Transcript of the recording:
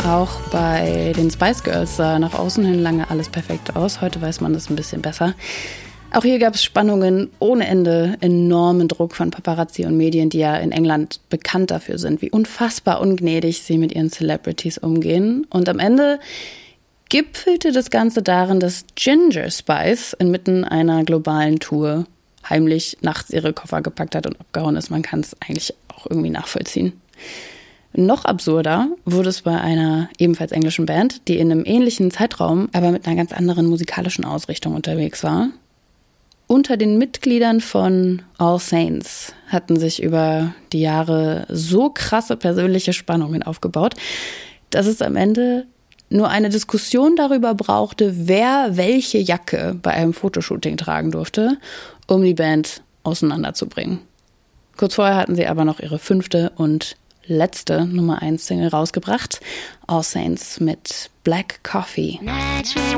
Auch bei den Spice Girls sah nach außen hin lange alles perfekt aus. Heute weiß man das ein bisschen besser. Auch hier gab es Spannungen ohne Ende, enormen Druck von Paparazzi und Medien, die ja in England bekannt dafür sind, wie unfassbar ungnädig sie mit ihren Celebrities umgehen. Und am Ende gipfelte das Ganze darin, dass Ginger Spice inmitten einer globalen Tour heimlich nachts ihre Koffer gepackt hat und abgehauen ist. Man kann es eigentlich auch irgendwie nachvollziehen. Noch absurder wurde es bei einer ebenfalls englischen Band, die in einem ähnlichen Zeitraum, aber mit einer ganz anderen musikalischen Ausrichtung unterwegs war. Unter den Mitgliedern von All Saints hatten sich über die Jahre so krasse persönliche Spannungen aufgebaut, dass es am Ende nur eine Diskussion darüber brauchte, wer welche Jacke bei einem Fotoshooting tragen durfte, um die Band auseinanderzubringen. Kurz vorher hatten sie aber noch ihre 5. und letzte Nummer 1 Single rausgebracht, All Saints mit Black Coffee.